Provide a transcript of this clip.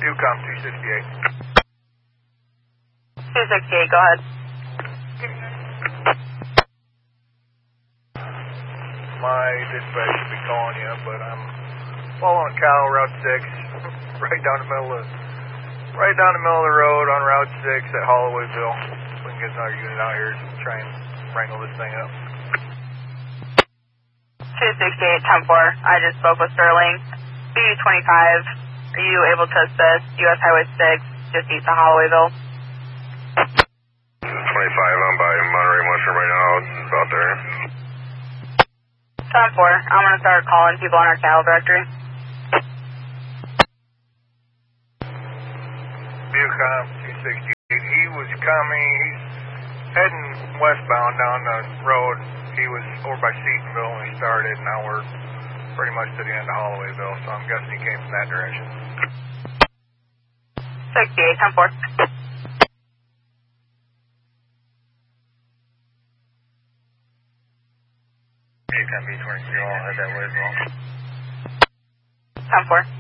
Bucom 268. 268, go ahead. My dispatch should be calling you, but I'm following a cow, Route 6, right down the middle of the road on Route 6 at Hollowayville. We can get another unit out here to try and wrangle this thing up. 268, 10-4. I just spoke with Sterling. B25, are you able to assist U.S. Highway 6 just east of Hollowayville? 25, I'm by Monterey Mushroom right now, about there. 10-4, I'm going to start calling people on our cattle directory. Bucom 268, he was coming, he's heading westbound down the road. He was over by Seatonville when he started, now we're pretty much to the end of Hollowayville, so I'm guessing he came from that direction. 68, 10-4. Bucom B22, I'll head that way as well. 10-4.